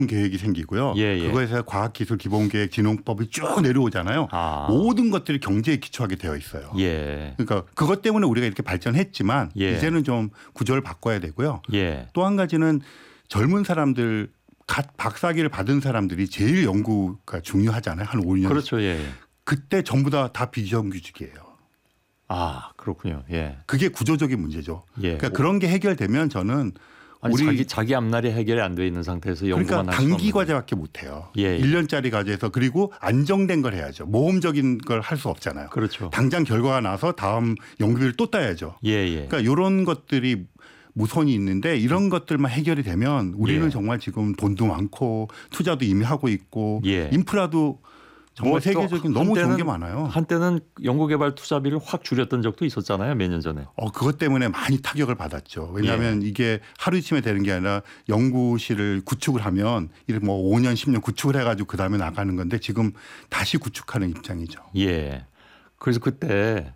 계획이 생기고요. 예, 예. 그거에서 과학기술기본계획 진흥법이 쭉 내려오잖아요. 모든 것들이 경제에 기초하게 되어 있어요. 예. 그러니까 그것 때문에 우리가 이렇게 발전했지만 예. 이제는 좀 구조를 바꿔야 되고요. 예. 또 한 가지는 젊은 사람들 갓 박사학위를 받은 사람들이 제일 연구가 중요하잖아요. 한 5년. 그렇죠. 예. 그때 전부 다 비정규직이에요. 아, 그렇군요. 예. 그게 구조적인 문제죠. 예. 그러니까 그런 게 해결되면 저는 아니, 우리 자기 앞날이 해결이 안 돼 있는 상태에서 연구만 그러니까 할 수는 단기 없는 과제밖에 못 해요. 예, 예. 1년짜리 과제에서 그리고 안정된 걸 해야죠. 모험적인 걸 할 수 없잖아요. 그렇죠. 당장 결과가 나서 다음 연구비를 또 따야죠. 예, 예. 그러니까 이런 것들이 무선이 있는데 이런 것들만 해결이 되면 우리는 예. 정말 지금 돈도 많고 투자도 이미 하고 있고 예. 인프라도 정말 뭐 세계적인 너무 좋은 게 많아요. 한때는 연구개발 투자비를 확 줄였던 적도 있었잖아요. 몇 년 전에. 그것 때문에 많이 타격을 받았죠. 왜냐하면 이게 하루이침에 되는 게 아니라 연구실을 구축을 하면 이렇게 뭐 5년 10년 구축을 해가지고 그다음에 나가는 건데 지금 다시 구축하는 입장이죠. 예. 그래서 그때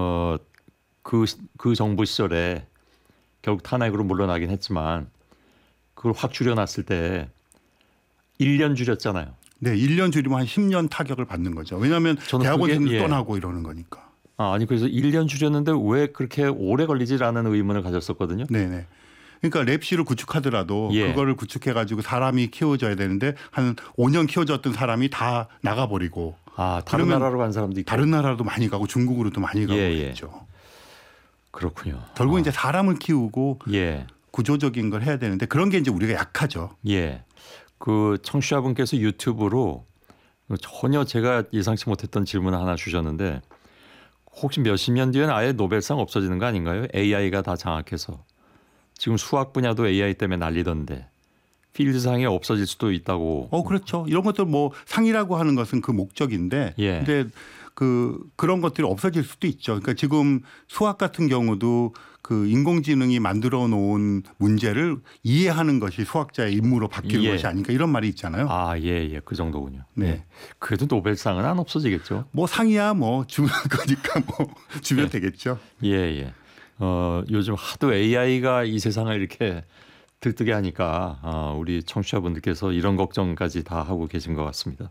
그 정부 시절에 결국 탄핵으로 물러나긴 했지만 그걸 확 줄여놨을 때 1년 줄였잖아요. 네, 1년 줄이면 한 10년 타격을 받는 거죠. 왜냐하면 대학원생들 예. 떠나고 이러는 거니까. 아니 그래서 1년 줄였는데 왜 그렇게 오래 걸리지라는 의문을 가졌었거든요. 네네. 그러니까 랩실을 구축하더라도 예. 그거를 구축해가지고 사람이 키워줘야 되는데 한 5년 키워줬던 사람이 다 나가버리고. 다른 나라로 간 사람도 있고. 다른 나라도 많이 가고 중국으로도 많이 가고 있죠. 그렇군요. 결국 이제 사람을 키우고 예. 구조적인 걸 해야 되는데 그런 게 이제 우리가 약하죠. 예. 그 청취자분께서 유튜브로 전혀 제가 예상치 못했던 질문을 하나 주셨는데 혹시 몇십 년 뒤에는 아예 노벨상 없어지는 거 아닌가요? AI가 다 장악해서. 지금 수학 분야도 AI 때문에 난리던데 필드상이 없어질 수도 있다고. 그렇죠. 이런 것들 뭐 상이라고 하는 것은 그 목적인데 예. 근데 그런 것들이 없어질 수도 있죠. 그러니까 지금 수학 같은 경우도 그 인공지능이 만들어 놓은 문제를 이해하는 것이 수학자의 임무로 바뀌는 것이 아닌가 이런 말이 있잖아요. 예. 그 정도군요. 네. 예. 그래도 노벨상은 안 없어지겠죠. 뭐 상이야 뭐 주는 거니까 뭐 주면 되겠죠. 예. 요즘 하도 AI가 이 세상을 이렇게 들뜨게 하니까 우리 청취자분들께서 이런 걱정까지 다 하고 계신 것 같습니다.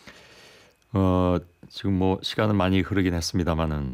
지금 뭐 시간은 많이 흐르긴 했습니다만은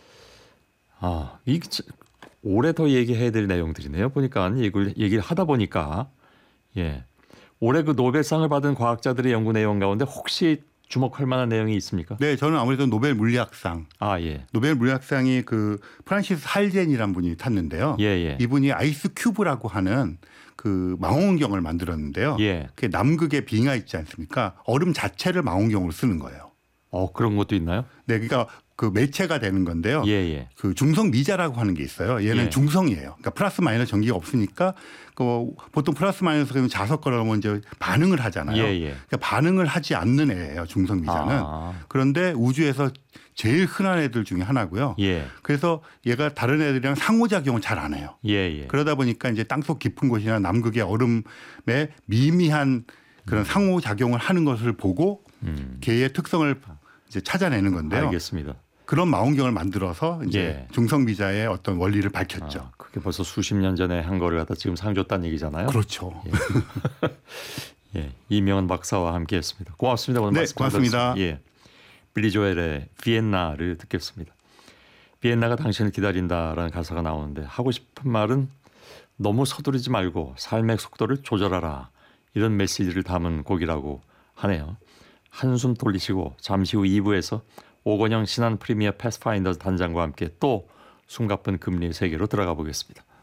올해 더 얘기해야 될 내용들이네요. 보니까 얘기를 하다 보니까 올해 그 노벨상을 받은 과학자들의 연구 내용 가운데 혹시 주목할 만한 내용이 있습니까? 네, 저는 아무래도 노벨 물리학상. 예. 노벨 물리학상이 그 프란시스 할젠이란 분이 탔는데요. 예. 이분이 아이스 큐브라고 하는 그 망원경을 만들었는데요. 예. 그게 남극의 빙하 있지 않습니까? 얼음 자체를 망원경으로 쓰는 거예요. 그런 것도 있나요? 네, 그러니까 그 매체가 되는 건데요. 예. 그 중성 미자라고 하는 게 있어요. 얘는 중성이에요. 그러니까 플러스 마이너스 전기가 없으니까 보통 플러스 마이너스 그러면 자석거라면 이제 반응을 하잖아요. 그러니까 반응을 하지 않는 애예요. 중성 미자는. 그런데 우주에서 제일 흔한 애들 중에 하나고요. 그래서 얘가 다른 애들이랑 상호작용을 잘 안 해요. 그러다 보니까 이제 땅속 깊은 곳이나 남극의 얼음에 미미한 그런 상호작용을 하는 것을 보고 걔의 특성을 이제 찾아내는 건데요. 알겠습니다. 그런 망원경을 만들어서 이제 중성 미자의 어떤 원리를 밝혔죠. 그게 벌써 수십 년 전에 한 거를 갖다 지금 상 줬다는 얘기잖아요. 그렇죠. 이명은 박사와 함께했습니다. 고맙습니다. 오늘 말씀 고맙습니다. 빌리 조엘의 비엔나를 듣겠습니다. 비엔나가 당신을 기다린다라는 가사가 나오는데 하고 싶은 말은 너무 서두르지 말고 삶의 속도를 조절하라 이런 메시지를 담은 곡이라고 하네요. 한숨 돌리시고 잠시 후 2부에서 오건영 신한 프리미어 패스파인더 단장과 함께 또 숨가쁜 금리의 세계로 들어가 보겠습니다.